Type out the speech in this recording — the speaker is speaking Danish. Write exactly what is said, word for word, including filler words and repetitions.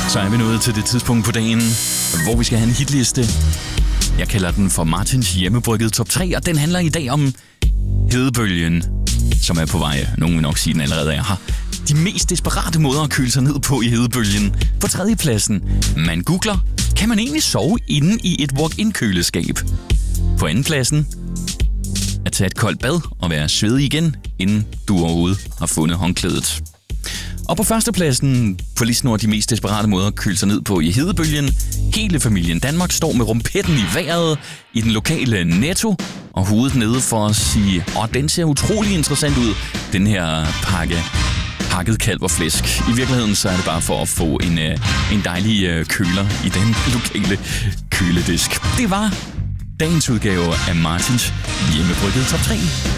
Så er vi nået til det tidspunkt på dagen, hvor vi skal have en hitliste. Jeg kalder den for Martins hjemmebryggede top tre, og den handler i dag om hedebølgen, som er på vej. Nogen vil nok sige, den allerede er her. De mest desperate måder at køle sig ned på i hedebølgen. På tredjepladsen, man googler, kan man egentlig sove inde i et walk-in-køleskab? På andenpladsen, at tage et koldt bad og være svedig igen, inden du overhovedet har fundet håndklædet. Og på førstepladsen på listen over de mest desperate måder at køle sig ned på i hedebølgen. Hele familien Danmark står med rumpetten i vejret i den lokale Netto og hovedet nede for at sige, åh, den ser utrolig interessant ud, den her pakke hakket kalv og flæsk. I virkeligheden så er det bare for at få en, en dejlig køler i den lokale køledisk. Det var dagens udgave af Martins hjemmebryggede top tre.